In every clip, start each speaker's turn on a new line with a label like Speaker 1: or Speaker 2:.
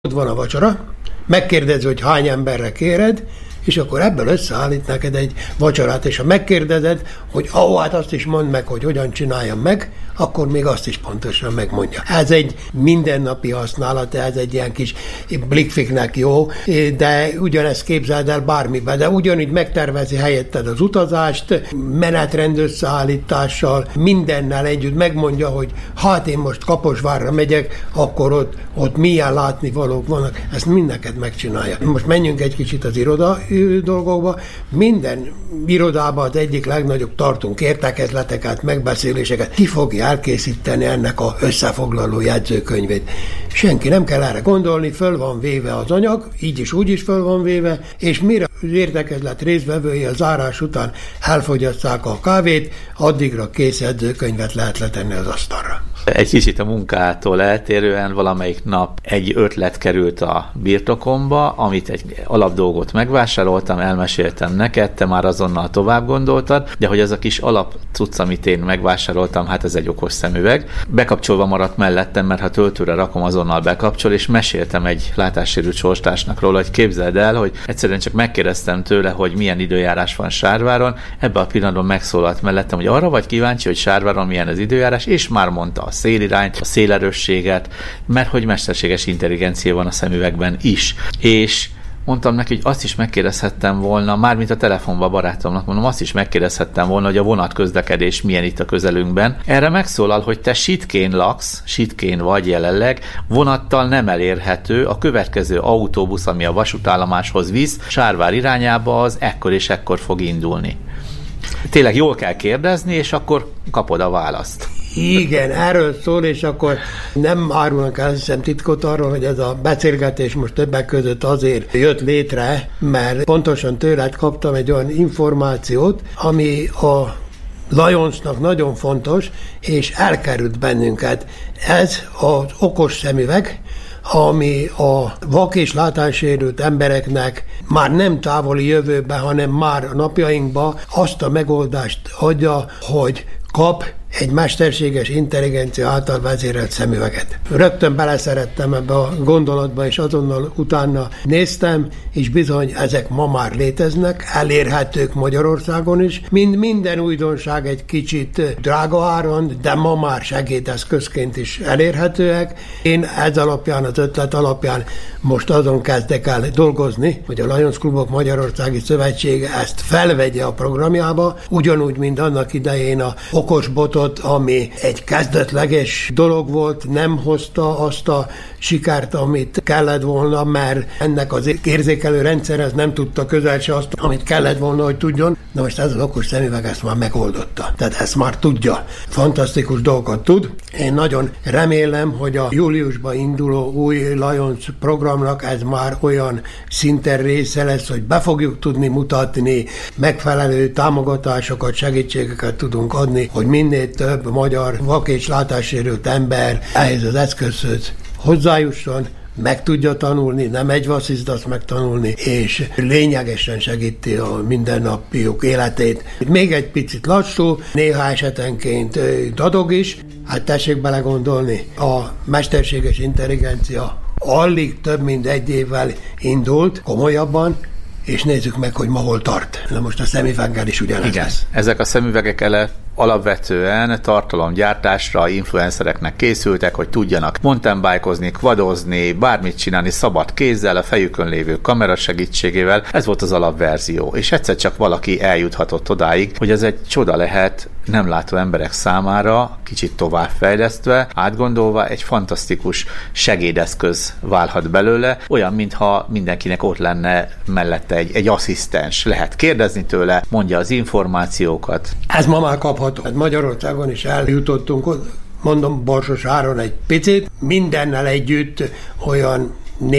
Speaker 1: Ott van a vacsora, megkérdezed, hogy hány emberre kéred, és akkor ebből összeállít neked egy vacsorát, és ha megkérdezed, hogy hát azt is mondd meg, hogy hogyan csináljam meg, akkor még azt is pontosan megmondja. Ez egy mindennapi használat, ez egy ilyen kis blikfiknek jó, de ugyanezt képzeld el bármiben, de ugyanígy megtervezi helyetted az utazást, menetrend összeállítással, mindennel együtt megmondja, hogy hát én most Kaposvárra megyek, akkor ott milyen látnivalók vannak, ezt mind neked megcsinálja. Most menjünk egy kicsit az iroda dolgokba. Minden irodában az egyik legnagyobb tartunk értekezleteket, megbeszéléseket. Ki fogja elkészíteni ennek a összefoglaló jegyzőkönyvét? Senki nem kell erre gondolni, föl van véve az anyag, így is úgy is föl van véve, és mire az értekezlet résztvevői a zárás után elfogyasztják a kávét, addigra kész jegyzőkönyvet lehet letenni az asztalra.
Speaker 2: Egy kicsit a munkától eltérően valamelyik nap egy ötlet került a birtokomba, amit egy alapdolgot megvásároltam, elmeséltem neked, te már azonnal tovább gondoltad, de hogy ez a kis alapcucc, amit én megvásároltam, hát ez egy okos szemüveg. Bekapcsolva maradt mellettem, mert ha töltőre rakom, azonnal bekapcsol, és meséltem egy látássérült sorstársnak róla, hogy képzeld el, hogy egyszerűen csak megkérdeztem tőle, hogy milyen időjárás van Sárváron, ebben a pillanatban megszólalt mellettem, hogy arra vagy kíváncsi, hogy Sárváron milyen az időjárás, és már mondta a szélirányt, a szélerősséget, mert hogy mesterséges intelligencia van a szemüvegben is. És mondtam neki, hogy azt is megkérdezhettem volna, mármint a telefonban a barátomnak mondom, azt is megkérdezhettem volna, hogy a vonatközlekedés milyen itt a közelünkben. Erre megszólal, hogy te Sitkén laksz, Sitkén vagy jelenleg, vonattal nem elérhető, a következő autóbusz, ami a vasútállomáshoz visz, Sárvár irányába az ekkor és ekkor fog indulni. Tényleg jól kell kérdezni, és akkor kapod a választ.
Speaker 1: Igen, erről szól, és akkor nem árulnak el, hiszem titkot arról, hogy ez a beszélgetés most többek között azért jött létre, mert pontosan tőled kaptam egy olyan információt, ami a Lionsnak nagyon fontos, és elkerült bennünket. Ez az okos szemüveg, ami a vak és látássérült embereknek már nem távoli jövőben, hanem már a napjainkban azt a megoldást adja, hogy kap egy mesterséges intelligencia által vezérelt szemüveget. Rögtön beleszerettem ebbe a gondolatba, és azonnal utána néztem, és bizony ezek ma már léteznek, elérhetők Magyarországon is. Minden újdonság egy kicsit drága áron, de ma már segédeszközként is elérhetőek. Én ez alapján, az ötlet alapján most azon kezdek el dolgozni, hogy a Lions Klubok Magyarországi Szövetsége ezt felvegye a programjába, ugyanúgy, mint annak idején a okosbotot, ami egy kezdetleges dolog volt, nem hozta azt a sikert, amit kellett volna, mert ennek az érzékelő rendszerhez nem tudta közel se azt, amit kellett volna, hogy tudjon. Na most ez az okos szemüveg ezt már megoldotta. Tehát ezt már tudja. Fantasztikus dolgokat tud. Én nagyon remélem, hogy a júliusban induló új Lions programnak ez már olyan szinten része lesz, hogy be fogjuk tudni mutatni, megfelelő támogatásokat, segítségeket tudunk adni, hogy minél több magyar vak és látássérült ember ehhez az eszközhöz hozzájusson, meg tudja tanulni, nem egy vasszizdasz megtanulni, és lényegesen segíti a mindennapjuk életét. Még egy picit lassú, néha esetenként dadog is, hát tessék belegondolni, a mesterséges intelligencia alig több mint egy évvel indult komolyabban, és nézzük meg, hogy ma hol tart. Na most a szemüveggel is ugyanez.
Speaker 2: Igen, ezek a szemüvegek alapvetően tartalomgyártásra influencereknek készültek, hogy tudjanak mountainbikeozni, quadozni, bármit csinálni szabad kézzel, a fejükön lévő kamera segítségével. Ez volt az alapverzió. És egyszer csak valaki eljuthatott odáig, hogy ez egy csoda lehet nem látó emberek számára, kicsit továbbfejlesztve, átgondolva egy fantasztikus segédeszköz válhat belőle, olyan, mintha mindenkinek ott lenne mellette egy asszisztens. Lehet kérdezni tőle, mondja az információkat.
Speaker 1: Ez ma már kapható. Magyarországon is eljutottunk, mondom, borsos áron egy picit, mindennel együtt olyan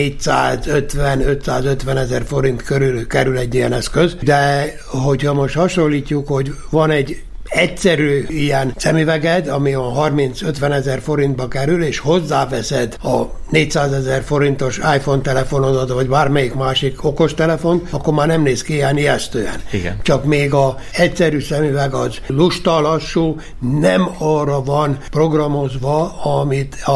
Speaker 1: 450-550 ezer forint körül kerül egy ilyen eszköz, de hogyha most hasonlítjuk, hogy van egy egyszerű ilyen szemüveged, ami a 30-50 ezer forintba kerül, és hozzáveszed a 400 ezer forintos iPhone telefonodat, vagy bármelyik másik okostelefon, akkor már nem néz ki ilyen ijesztően.
Speaker 2: Igen.
Speaker 1: Csak még az egyszerű szemüveg az lusta, lassú, nem arra van programozva, amit a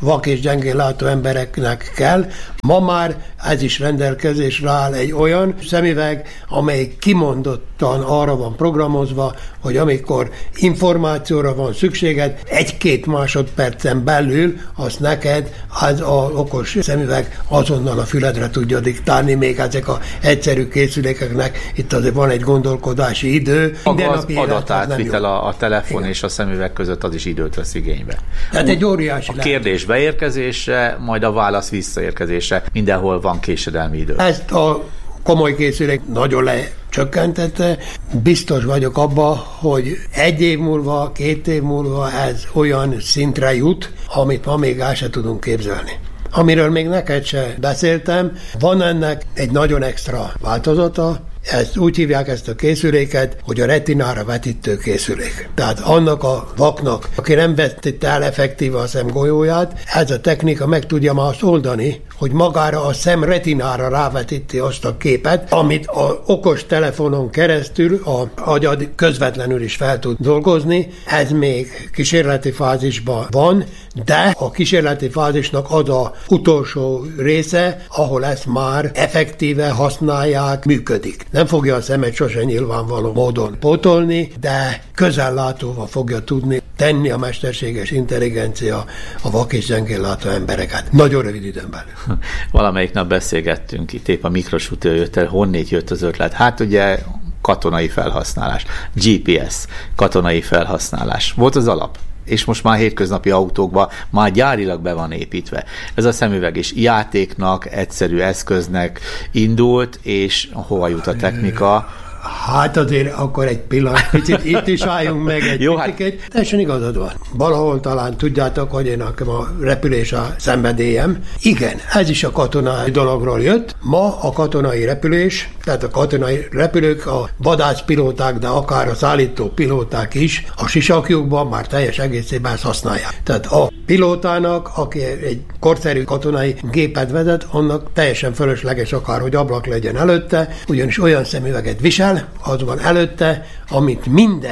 Speaker 1: vak és gyengén látó embereknek kell. Ma már ez is rendelkezésre áll egy olyan szemüveg, amely kimondottan arra van programozva, hogy amikor információra van szükséged, 1-2 másodpercen belül azt neked az az okos szemüveg azonnal a füledre tudja diktálni, még ezek az egyszerű készülékeknek itt azért van egy gondolkodási idő.
Speaker 2: Maga az adatátvitel a telefon és a szemüveg között az is időt vesz igénybe.
Speaker 1: Tehát egy óriási
Speaker 2: a kérdés beérkezése, majd a válasz visszaérkezése, mindenhol van késedelmi idő.
Speaker 1: Ezt a komoly készülék nagyon lecsökkentette. Biztos vagyok abba, hogy 1 év múlva, 2 év múlva ez olyan szintre jut, amit ma még el se tudunk képzelni. Amiről még neked se beszéltem, van ennek egy nagyon extra változata, ezt úgy hívják ezt a készüléket, hogy a retinára vetítő készülék. Tehát annak a vaknak, aki nem vetítette el effektíve a szemgolyóját, ez a technika meg tudja már azt oldani, hogy magára a szem retinára rávetíti azt a képet, amit az okos telefonon keresztül a agyad közvetlenül is fel tud dolgozni. Ez még kísérleti fázisban van, de a kísérleti fázisnak az az utolsó része, ahol ezt már effektíve használják, működik. Nem fogja a szemet sose nyilvánvaló módon pótolni, de közellátóval fogja tudni tenni a mesterséges intelligencia a vak és gyengén látó embereket. Nagyon rövid időn belül.
Speaker 2: Valamelyik nap beszélgettünk, itt épp a mikrosútől jött el, honnét jött az ötlet. Hát ugye katonai felhasználás, GPS, katonai felhasználás. Volt az alap. És most már hétköznapi autókban már gyárilag be van építve. Ez a szemüveg is játéknak, egyszerű eszköznek indult, és hova jut a technika?
Speaker 1: Hát azért akkor egy pillanat, picit itt is álljunk meg egy picit. Teljesen igazad van. Valahol talán tudjátok, hogy én nekem a repülés a szenvedélyem. Igen, ez is a katonai dologról jött. Ma a katonai repülés, tehát a katonai repülők, a vadászpilóták, de akár a szállító pilóták is a sisakjukban már teljes egészében ezt használják. Tehát a pilótának, aki egy korszerű katonai gépet vezet, annak teljesen fölösleges akár, hogy ablak legyen előtte, ugyanis olyan szemüveget visel, az van előtte, amit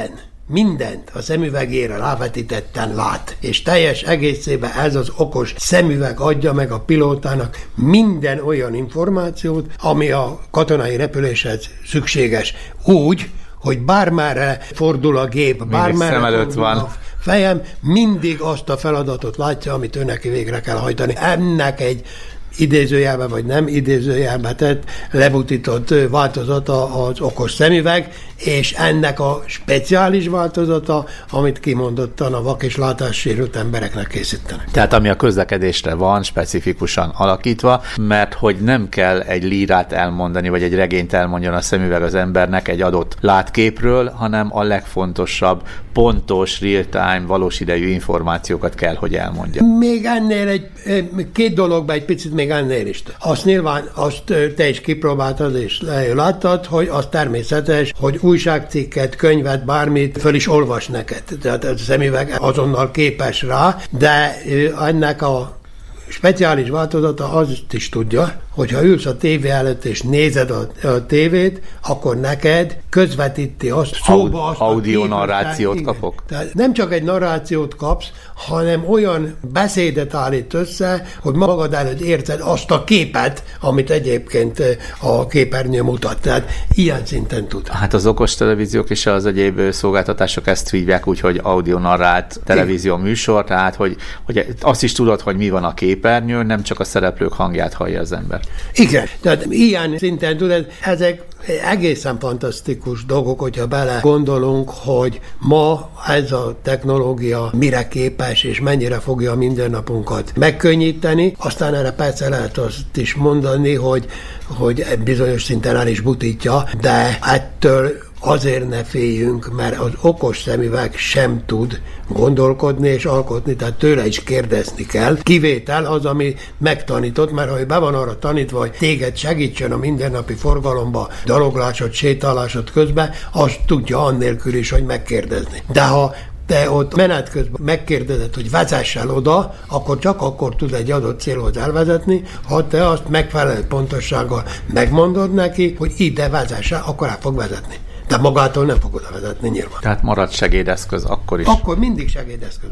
Speaker 1: mindent a szemüvegére rávetítetten lát. És teljes egészében ez az okos szemüveg adja meg a pilótának minden olyan információt, ami a katonai repüléshez szükséges. Úgy, hogy bármerre fordul a gép, bármerre fordul van. A fejem, mindig azt a feladatot látja, amit ő neki végre kell hajtani. Ennek egy idézőjelbe vagy nem idézőjelbe tett, lebutított változata az okos szemüveg, és ennek a speciális változata, amit kimondottan a vak és látássérült embereknek készítenek.
Speaker 2: Tehát ami a közlekedésre van specifikusan alakítva, mert hogy nem kell egy lírát elmondani, vagy egy regényt elmondjon a szemüveg az embernek egy adott látképről, hanem a legfontosabb, pontos, real-time, valós idejű információkat kell, hogy elmondja.
Speaker 1: Még ennél két dologban egy picit még ennél is. Azt nyilván, azt te is kipróbáltad és láttad, hogy az természetes, hogy újságcikket, könyvet, bármit föl is olvas neked. Tehát a szemüveg azonnal képes rá, de ennek a speciális változata azt is tudja, hogyha ülsz a tévé előtt és nézed a tévét, akkor neked közvetíti azt, szóba azt
Speaker 2: audio narrációt kapok.
Speaker 1: Tehát nem csak egy narrációt kapsz, hanem olyan beszédet állít össze, hogy magad előtt érzed azt a képet, amit egyébként a képernyő mutat. Tehát ilyen szinten tud.
Speaker 2: Hát az okos televíziók és az egyéb szolgáltatások ezt hívják úgy, hogy audio narrált televízió műsor, tehát hogy azt is tudod, hogy mi van a képernyőn, nem csak a szereplők hangját hallja az ember.
Speaker 1: Igen, tehát ilyen szinten tudod, ezek egészen fantasztikus dolgok, hogyha bele gondolunk, hogy ma ez a technológia mire képes, és mennyire fogja a mindennapunkat megkönnyíteni. Aztán erre persze lehet azt is mondani, hogy bizonyos szinten el is butítja, de ettől azért ne féljünk, mert az okos szemüveg sem tud gondolkodni és alkotni, tehát tőle is kérdezni kell. Kivétel az, ami megtanított, mert ha be van arra tanítva, hogy téged segítsen a mindennapi forgalomba, daloglásod, sétálásod közben, azt tudja annélkül is, hogy megkérdezni. De ha te ott menet közben megkérdezed, hogy vezess el oda, akkor csak akkor tud egy adott célhoz elvezetni, ha te azt megfelelő pontossággal megmondod neki, hogy ide vezess el, akkor el fog vezetni. De magától nem fog oda vezetni nyilván.
Speaker 2: Tehát marad segédeszköz akkor is.
Speaker 1: Akkor mindig segédeszköz marad.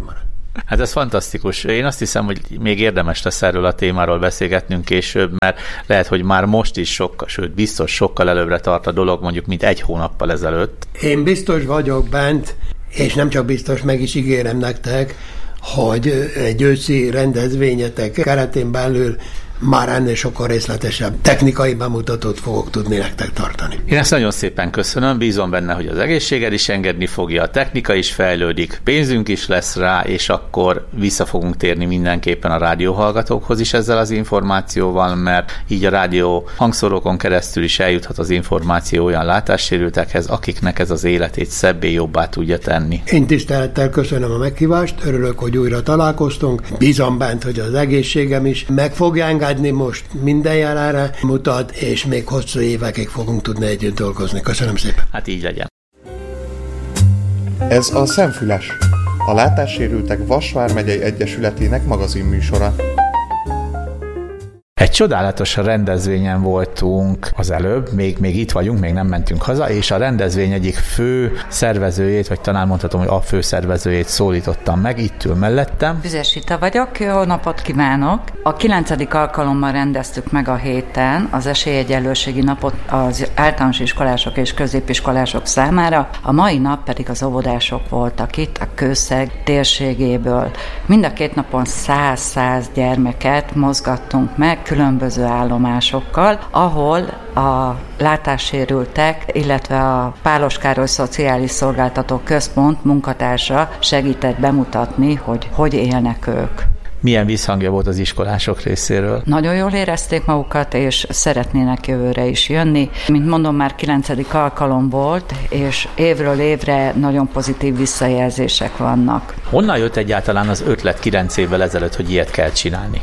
Speaker 2: Hát ez fantasztikus. Én azt hiszem, hogy még érdemes lesz erről a témáról beszélgetnünk később, mert lehet, hogy már most is sokkal, sőt biztos sokkal előbbre tart a dolog, mondjuk, mint 1 hónappal ezelőtt.
Speaker 1: Én biztos vagyok bent, és nem csak biztos, meg is ígérem nektek, hogy egy őszi rendezvényetek keretén belül már ennél sokkal részletesebb technikai bemutatót fogok tudni nektek tartani.
Speaker 2: Én ezt nagyon szépen köszönöm, bízom benne, hogy az egészséged is engedni fogja, a technika is fejlődik, pénzünk is lesz rá, és akkor vissza fogunk térni mindenképpen a rádióhallgatókhoz is ezzel az információval, mert így a rádió hangszórókon keresztül is eljuthat az információ olyan látássérültekhez, akiknek ez az életét szebbé, jobbá tudja tenni.
Speaker 1: Én tisztelettel köszönöm a meghívást, örülök, hogy újra találkoztunk, bízom bent, hogy az egészségem is meg fogja engedni, most minden jelenre mutat, és még hosszú évekig fogunk tudni együtt dolgozni. Köszönöm szépen.
Speaker 2: Hát így legyen.
Speaker 3: Ez a Szemfüles, a Látássérültek Vas vármegyei Egyesületének magazinműsora.
Speaker 2: Egy csodálatos rendezvényen voltunk az előbb, még itt vagyunk, még nem mentünk haza, és a rendezvény egyik fő szervezőjét, vagy talán mondhatom, hogy a fő szervezőjét szólítottam meg, itt ül mellettem.
Speaker 4: Füzes Rita vagyok, jó napot kívánok! A 9. alkalommal rendeztük meg a héten az esélyegyenlőségi napot az általános iskolások és középiskolások számára, a mai nap pedig az óvodások voltak itt a Kőszeg térségéből. Mind a 2 napon 100 gyermeket mozgattunk meg, különböző állomásokkal, ahol a látássérültek, illetve a Pálos Károly Szociális Szolgáltató Központ munkatársa segített bemutatni, hogy élnek ők.
Speaker 2: Milyen visszhangja volt az iskolások részéről?
Speaker 4: Nagyon jól érezték magukat, és szeretnének jövőre is jönni. Mint mondom, már 9. alkalom volt, és évről évre nagyon pozitív visszajelzések vannak.
Speaker 2: Honnan jött egyáltalán az ötlet 9 évvel ezelőtt, hogy ilyet kell csinálni?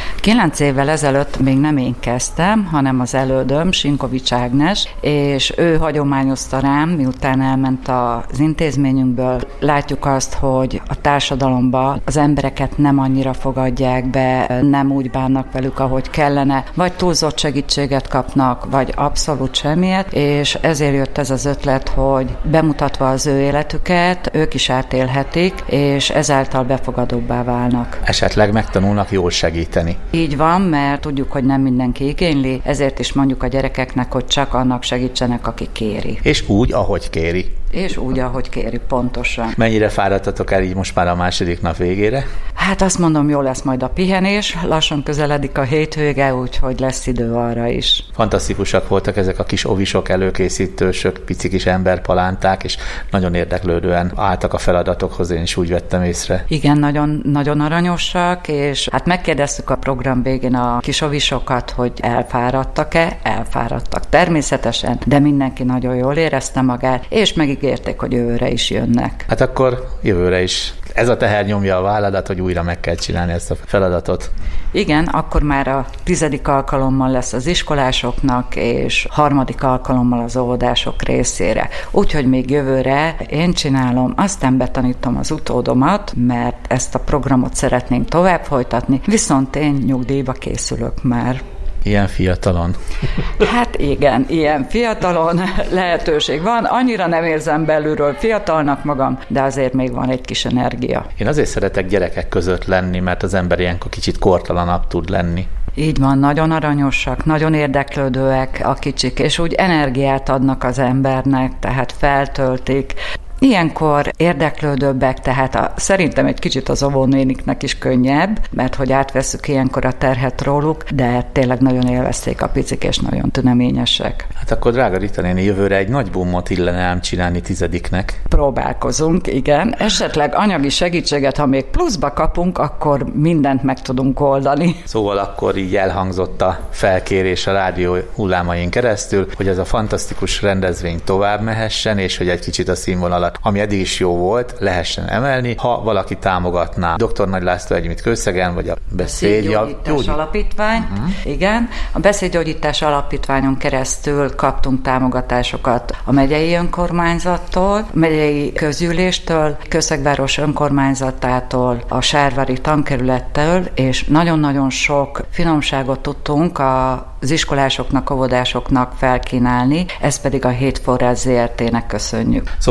Speaker 4: 9 évvel ezelőtt még nem én kezdtem, hanem az elődöm, Sinkovics Ágnes, és ő hagyományozta rám, miután elment az intézményünkből. Látjuk azt, hogy a társadalomban az embereket nem annyira fogadják be, nem úgy bánnak velük, ahogy kellene, vagy túlzott segítséget kapnak, vagy abszolút semmiet, és ezért jött ez az ötlet, hogy bemutatva az ő életüket, ők is átélhetik, és ezáltal befogadóbbá válnak.
Speaker 2: Esetleg megtanulnak jól segíteni.
Speaker 4: Így van, mert tudjuk, hogy nem mindenki igényli, ezért is mondjuk a gyerekeknek, hogy csak annak segítsenek, aki kéri.
Speaker 2: És úgy, ahogy kéri.
Speaker 4: És úgy, ahogy kéri, pontosan.
Speaker 2: Mennyire fáradtatok el így most már a második nap végére?
Speaker 4: Hát azt mondom, jó lesz majd a pihenés, lassan közeledik a hétvége, úgyhogy lesz idő arra is.
Speaker 2: Fantasztikusak voltak ezek a kis ovisok, előkészítősök, pici kis emberpalánták, és nagyon érdeklődően álltak a feladatokhoz, én is úgy vettem észre.
Speaker 4: Igen, nagyon, nagyon aranyosak, és hát megkérdeztük a program végén a kis ovisokat, hogy elfáradtak-e? Elfáradtak természetesen, de mindenki nagyon jól érezte magát, és megígérték, hogy jövőre is jönnek.
Speaker 2: Hát akkor jövőre is. Ez a teher nyomja a válladat, hogy újra meg kell csinálni ezt a feladatot.
Speaker 4: Igen, akkor már a 10. alkalommal lesz az iskolásoknak, és 3. alkalommal az óvodások részére. Úgyhogy még jövőre én csinálom, aztán betanítom az utódomat, mert ezt a programot szeretnénk tovább folytatni, viszont én nyugdíjba készülök már.
Speaker 2: Ilyen fiatalon.
Speaker 4: Hát igen, ilyen fiatalon lehetőség van. Annyira nem érzem belülről fiatalnak magam, de azért még van egy kis energia.
Speaker 2: Én azért szeretek gyerekek között lenni, mert az ember ilyenkor kicsit kortalanabb tud lenni.
Speaker 4: Így van, nagyon aranyosak, nagyon érdeklődőek a kicsik, és úgy energiát adnak az embernek, tehát feltöltik. Ilyenkor érdeklődőbbek, tehát szerintem egy kicsit az óvónéniknek is könnyebb, mert hogy átveszük ilyenkor a terhet róluk, de tényleg nagyon élvezték a picik, és nagyon tüneményesek.
Speaker 2: Hát akkor drága Rita néni, jövőre egy nagy bummot illene ám csinálni 10-nek.
Speaker 4: Próbálkozunk, igen. Esetleg anyagi segítséget, ha még pluszba kapunk, akkor mindent meg tudunk oldani.
Speaker 2: Szóval akkor így elhangzott a felkérés a rádió hullámain keresztül, hogy ez a fantasztikus rendezvény tovább mehessen, és hogy egy kicsit a színvonalat, ami eddig is jó volt, lehessen emelni, ha valaki támogatná Dr. Nagy László Együtt Kőszegen, vagy a
Speaker 4: Beszédgyógyítás Alapítvány. Igen, a Beszédgyógyítás Alapítványon keresztül kaptunk támogatásokat a megyei önkormányzattól, a megyei közgyűléstől, Kőszegváros önkormányzatától, a Sárvári tankerülettől, és nagyon-nagyon sok finomságot tudtunk az iskolásoknak, óvodásoknak felkínálni, ezt pedig a Hétforrás ZRT-nek köszönjük.
Speaker 2: Szóval akkor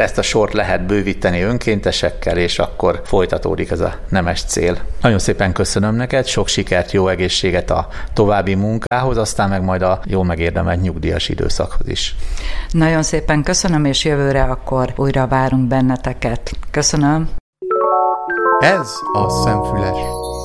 Speaker 2: ezt a sort lehet bővíteni önkéntesekkel, és akkor folytatódik ez a nemes cél. Nagyon szépen köszönöm neked, sok sikert, jó egészséget a további munkához, aztán meg majd a jól megérdemelt nyugdíjas időszakhoz is.
Speaker 4: Nagyon szépen köszönöm, és jövőre akkor újra várunk benneteket. Köszönöm.
Speaker 3: Ez a Szemfüles.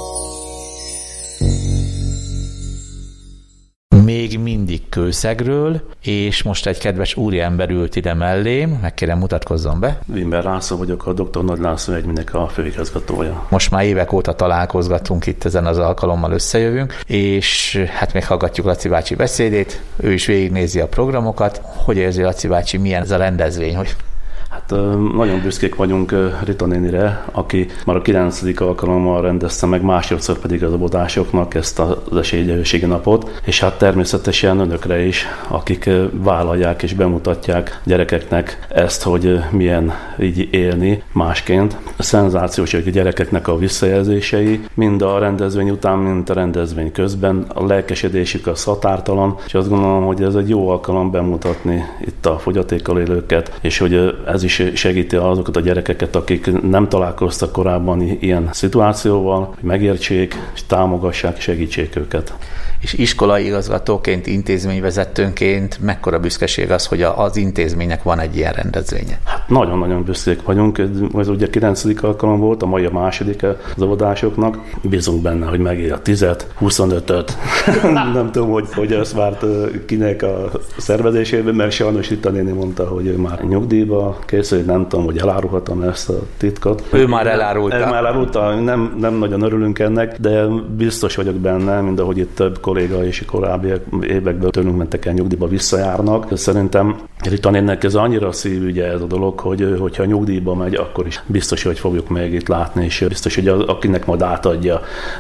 Speaker 2: Még mindig Kőszegről, és most egy kedves úriember ült ide mellém, megkérem mutatkozzon be.
Speaker 5: Wimber László vagyok, a Dr. Nagy László egyminek a főigazgatója.
Speaker 2: Most már évek óta találkozgatunk itt, ezen az alkalommal összejövünk, és hát még hallgatjuk Laci bácsi beszédét, ő is végignézi a programokat. Hogy érzi Laci bácsi, milyen ez a rendezvény?
Speaker 5: Hát nagyon büszkék vagyunk Rita nénire, aki már a 9. alkalommal rendezte meg, másodszor pedig az óvodásoknak ezt az esélyegyenlőségi napot, és hát természetesen önökre is, akik vállalják és bemutatják gyerekeknek ezt, hogy milyen így élni másként. Szenzációs, hogy a gyerekeknek a visszajelzései, mind a rendezvény után, mind a rendezvény közben, a lelkesedésük az határtalan, és azt gondolom, hogy ez egy jó alkalom bemutatni itt a fogyatékkal élőket, és hogy ez is segíti azokat a gyerekeket, akik nem találkoztak korábban ilyen szituációval, hogy megértsék, és támogassák, segítsék őket.
Speaker 2: És iskolai igazgatóként, intézményvezetőnként mekkora büszkeség az, hogy az intézménynek van egy ilyen rendezvénye?
Speaker 5: Hát nagyon-nagyon büszkék vagyunk. Ez ugye 9. alkalom volt, a mai a második az óvodásoknak. Bízunk benne, hogy megér a 10-et, 25-öt. Nem tudom, hogy ezt várt kinek a szervezésében, mert sajnos Rita néni mondta, hogy ő már nyugdíjba készül, nem tudom, hogy elárulhatom ezt a titkot.
Speaker 2: Ő már elárulta.
Speaker 5: Nem nagyon örülünk ennek, de biztos vagyok benne, mint ahogy itt több kolléga és korábbi évekből tőlünk mentek el nyugdíjba, visszajárnak. Szerintem Rita nénnek ez annyira szívügye ez a dolog, hogy hogyha nyugdíjba megy, akkor is biztos, hogy fogjuk még itt látni, és biztos, hogy akinek majd átadja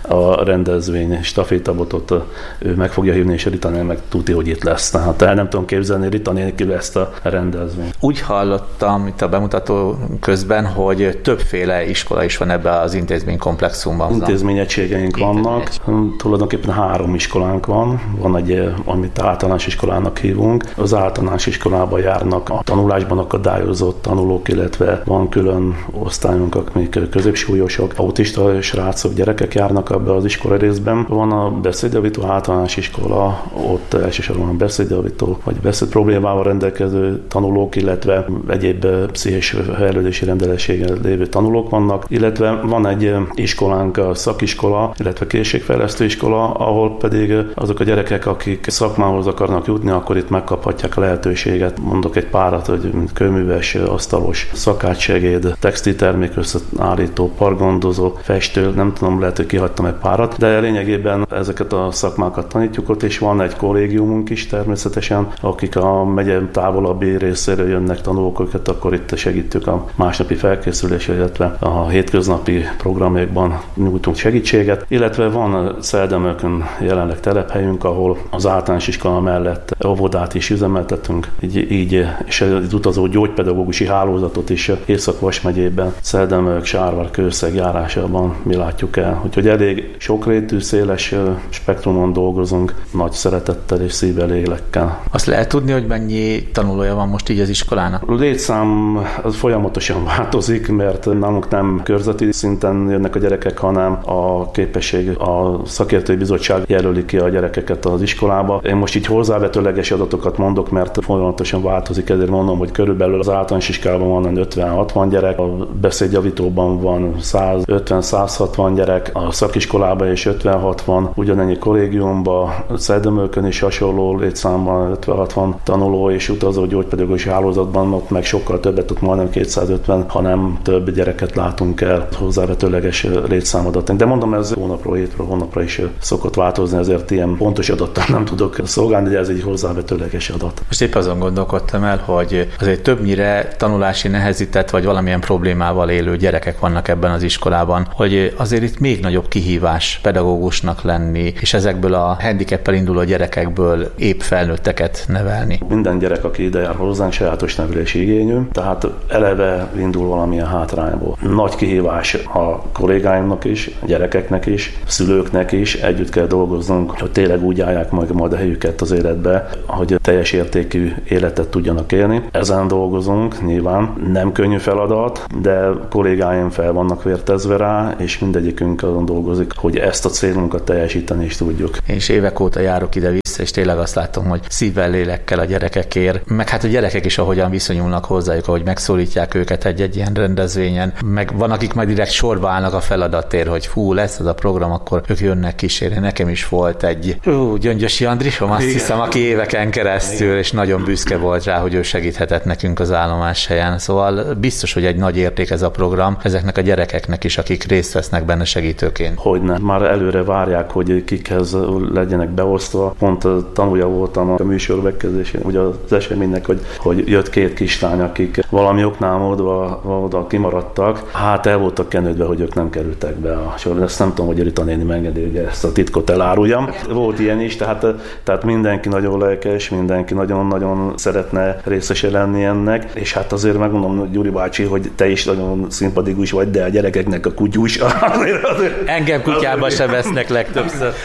Speaker 5: a rendezvény stafétabotot, ő meg fogja hívni, és Rita néni meg tudja, hogy itt lesz. Tehát el nem tudom képzelni Rita nélkül ezt a rendezvényt.
Speaker 2: Úgy hallottam itt a bemutató közben, hogy többféle iskola is van ebben az intézménykomplexumban.
Speaker 5: Intézményegységeink vannak, tulajdonképpen 3 iskolánk van. Van egy, amit általános iskolának hívunk. Az általános iskolában járnak a tanulásban akadályozott tanulók, illetve van külön osztályunk, amik középsúlyosok, autista srácok, gyerekek járnak abba az iskola részben. Van a beszédjavító általános iskola, ott elsősorban a beszédjavító vagy beszéd problémával rendelkező tanulók, illetve egyéb pszichés fejlődési rendelességgel lévő tanulók vannak, illetve van egy iskolánk, a szakiskola, illetve készségfejlesztő iskola, ahol pedig azok a gyerekek, akik szakmához akarnak jutni, akkor itt megkaphatják a lehetőséget. Mondok egy párat, hogy kőműves, asztalos, szakácssegéd, textiltermék összeállító, parkgondozó, festő, nem tudom, lehet, hogy kihagytam egy párat, de lényegében ezeket a szakmákat tanítjuk ott, és van egy kollégiumunk is természetesen, akik a megye távolabbi részéről jönnek tanulókat, akkor itt segítjük a másnapi felkészülésre, illetve a hétköznapi programokban nyújtunk segítséget, illetve van Szeldemölkön jelenleg telephelyünk, ahol az általános iskola mellett óvodát is üzemeltetünk, így és az utazó gyógypedagógusi hálózatot is Észak-Vas megyében, Szeldemölk, Sárvár, Kőszeg járásában mi látjuk el. Úgyhogy elég sokrétű, széles spektrumon dolgozunk, nagy szeretettel és szívvel, lélekkel.
Speaker 2: Azt lehet tudni, hogy mennyi tanulója van most így az iskolának?
Speaker 5: A létszám az folyamatosan változik, mert nálunk nem körzeti szinten jönnek a gyerekek, hanem a képesség, a szakértői bizottság jelöli ki a gyerekeket az iskolába. Én most így hozzávetőleges adatokat mondok, mert folyamatosan változik, ezért mondom, hogy körülbelül az általános iskolában van 50-60 gyerek, a beszédjavítóban van 150-160 gyerek, a szakiskolában is 50-60, ugyanennyi kollégiumban, Szeldemölkön is hasonló létszámban 50-60 tanuló és utazó gyógypedagógusi hálózatban, ott meg sokkal többet, ott majdnem 250, hanem több gyereket látunk el hozzávetőleges létszámadatunk. De mondom, ez hónapról, hétről, hónapra is szokott változni, ezért ilyen pontos adattal nem tudok szolgálni, de ez egy hozzávetőleges adat.
Speaker 2: Most épp azon gondolkodtam el, hogy azért többnyire tanulási nehezített vagy valamilyen problémával élő gyerekek vannak ebben az iskolában, hogy azért itt még nagyobb kihívás pedagógusnak lenni, és ezekből a handicappel induló gyerekekből épp felnőtteket nevelni.
Speaker 5: Minden gyerek, aki ide jár hozzánk, sajátos nevelési igényű, Tehát eleve indul valamilyen hátrányból. Nagy kihívás a kollégáimnak is, a gyerekeknek is, szülőknek is, együtt kell dolgoznunk, hogy tényleg úgy állják majd a helyüket az életbe, hogy teljes értékű életet tudjanak élni. Ezen dolgozunk, nyilván nem könnyű feladat, de kollégáim fel vannak vértezve rá, és mindegyikünk azon dolgozik, hogy ezt a célunkat teljesíteni is tudjuk.
Speaker 2: Én is évek óta járok ide-vissza, és tényleg azt látom, hogy szívvel, lélekkel a gyerekekért, meg hát a gyerekek is ahogyan viszonyulnak hozzájuk, ahogy megszólítják őket egy-egy ilyen rendezvényen, meg van, akik majd direkt sorba állnak a feladatért, hogy fú, lesz ez a program, akkor ők jönnek kísérni. Nekem is volt egy Gyöngyösi Andrisom, azt hiszem, aki éveken keresztül, és nagyon büszke volt rá, hogy ő segíthetett nekünk az állomáshelyen. Szóval biztos, hogy egy nagy érték ez a program ezeknek a gyerekeknek is, akik részt vesznek benne segítőként.
Speaker 5: Hogyne. Már előre várják, hogy kikhez legyenek beosztva. Pont tanulja voltam a műsor megkezdésén, ugye az eseménynek, hogy jött két kislány, akik valami oknál oda kimaradtak. Hát el voltak kenődve, hogy ők nem kerültek be a sorba. Ezt nem tudom, hogy Rita néni megengedi, hogy ezt a titkot eláruljam. Volt ilyen is, tehát mindenki nagyon lelkes, mindenki nagyon-nagyon szeretne részese lenni ennek, és hát azért megmondom, Gyuri bácsi, hogy te is nagyon szimpatikus vagy, de a gyerekeknek a kutyus.
Speaker 2: Engem kutyába se vesznek legtöbbször.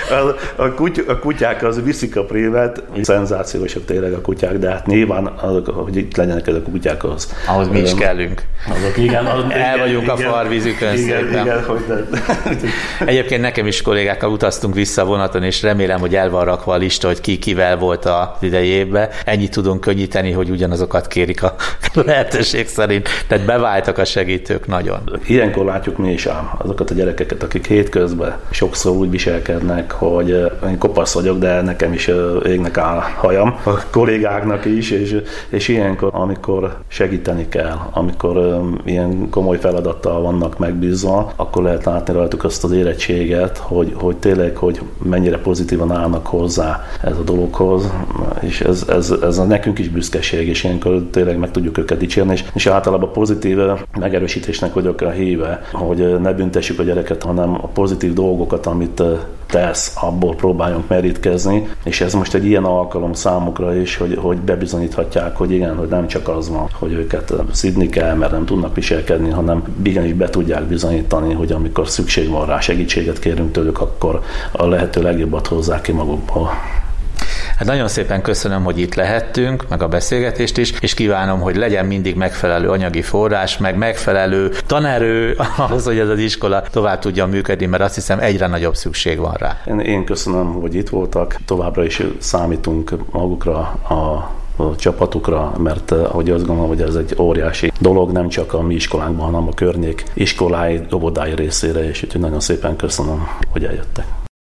Speaker 5: A kutyák az viszik a prémet, szenzációsak tényleg a kutyák, de hát nyilván, hogy itt legyenek ezek a kutyák,
Speaker 2: ahhoz mi is kellünk.
Speaker 5: Igen,
Speaker 2: el vagyunk a farvízükön szépen.
Speaker 5: Igen, hogy
Speaker 2: Egyébként nekem is kollégákkal utaztunk vissza a vonaton, és remélem, hogy el van rakva a lista, hogy ki kivel volt az idei évben. Ennyit tudunk könnyíteni, hogy ugyanazokat kérik a lehetőség szerint. Tehát beváltak a segítők nagyon.
Speaker 5: Ilyenkor látjuk mi is ám azokat a gyerekeket, akik hétközben sokszor úgy viselkednek, hogy én kopasz vagyok, de nekem is égnek áll hajam, a kollégáknak is, és ilyenkor, amikor segíteni kell, amikor ilyen komoly feladattal vannak megbízva, akkor lehet látni rajtuk azt az érettséget, hogy tényleg, hogy mennyire pozitívan állnak hozzá ez a dologhoz, és ez nekünk is büszkeség, és ilyenkor tényleg meg tudjuk őket dicsérni, és általában pozitív megerősítésnek vagyok a híve, hogy ne büntessük a gyereket, hanem a pozitív dolgokat, amit tesz, abból próbáljunk merítkezni, és ez most egy ilyen alkalom számukra is, hogy bebizonyíthatják, hogy igen, hogy nem csak az van, hogy őket szidni kell, mert nem tudnak viselkedni, hanem igenis be tudják bizonyítani, hogy amikor szükség van rá, segítséget kérünk tőlük, akkor a lehető legjobbat hozzák ki magukból.
Speaker 2: Hát nagyon szépen köszönöm, hogy itt lehettünk, meg a beszélgetést is, és kívánom, hogy legyen mindig megfelelő anyagi forrás, meg megfelelő tanerő ahhoz, hogy ez az iskola tovább tudjon működni, mert azt hiszem egyre nagyobb szükség van rá.
Speaker 5: Én köszönöm, hogy itt voltak, továbbra is számítunk magukra, a csapatukra, mert ahogy azt gondolom, hogy ez egy óriási dolog, nem csak a mi iskolánkban, hanem a környék iskolái, óvodái részére, és úgyhogy nagyon szépen köszönöm, hogy eljöttek.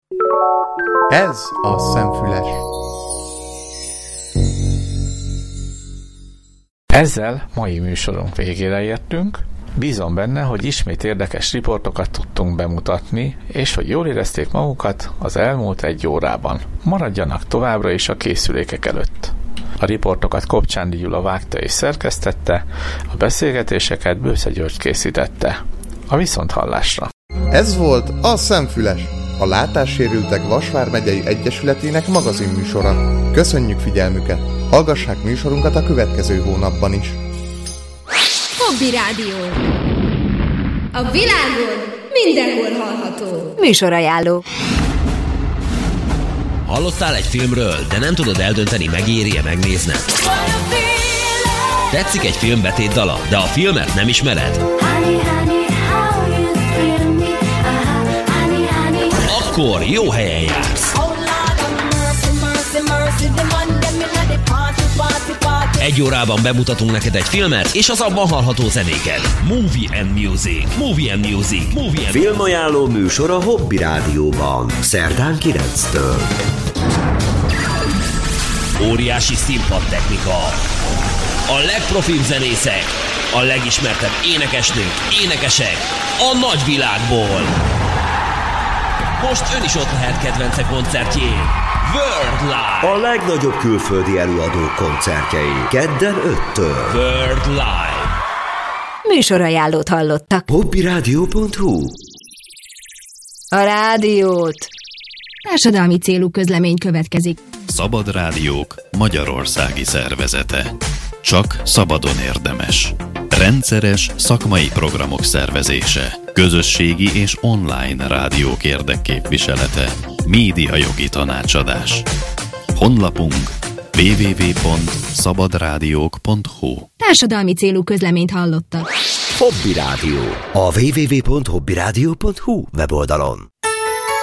Speaker 3: Ez a Szemfüles.
Speaker 2: Ezzel mai műsorunk végére értünk. Bízom benne, hogy ismét érdekes riportokat tudtunk bemutatni, és hogy jól érezték magukat az elmúlt egy órában. Maradjanak továbbra is a készülékek előtt. A riportokat Kopcsándi Gyula vágta és szerkesztette, a beszélgetéseket Bősze György készítette. A viszonthallásra!
Speaker 3: Ez volt a Szemfüles, a Látássérültek Vas vármegyei Egyesületének magazinműsora. Köszönjük figyelmüket! Hallgassák műsorunkat a következő hónapban is.
Speaker 6: Hobby Rádió. A világon mindenhol hallható.
Speaker 7: Műsorajánló.
Speaker 8: Hallottál egy filmről, de nem tudod eldönteni, megéri-e megnézned? Tetszik egy film betétdala, de a filmet nem ismered? Akkor jó helyen jársz. Egy órában bemutatunk neked egy filmet, és az abban hallható zenéket. Movie and Music. Movie and Music. Movie and
Speaker 9: Filmajánló műsor a Hobby Rádióban. Szerdán 9-től.
Speaker 8: Óriási színpadtechnika. A legprofibb zenészek. A legismertebb énekesnők, énekesek. A nagyvilágból. Most ön is ott lehet kedvence koncertjén. World Live.
Speaker 9: A legnagyobb külföldi előadók koncertjei. Kedden 5-től.
Speaker 8: World Live.
Speaker 7: Műsorajánlót hallottak.
Speaker 9: hobbyradio.hu.
Speaker 7: A rádiót.
Speaker 6: Társadalmi célú közlemény következik.
Speaker 10: Szabad Rádiók Magyarországi Szervezete. Csak szabadon érdemes. Rendszeres szakmai programok szervezése. Közösségi és online rádiók érdekképviselete. Médiajogi tanácsadás. Honlapunk www.szabadrádiók.hu.
Speaker 6: Társadalmi célú közleményt hallottak.
Speaker 9: Hobby Rádió. A www.hobbyradio.hu weboldalon.